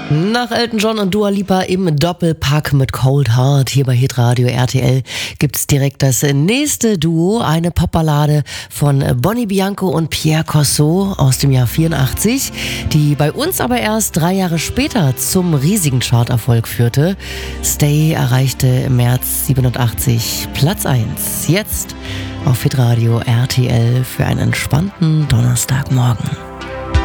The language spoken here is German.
Nach Elton John und Dua Lipa im Doppelpack mit Cold Heart hier bei Hitradio RTL gibt's direkt das nächste Duo, eine Popballade von Bonnie Bianco und Pierre Corso aus dem Jahr 84, die bei uns aber erst 3 Jahre später zum riesigen Charterfolg führte. Stay erreichte im März 87 Platz 1. Jetzt auf Hitradio RTL für einen entspannten Donnerstagmorgen.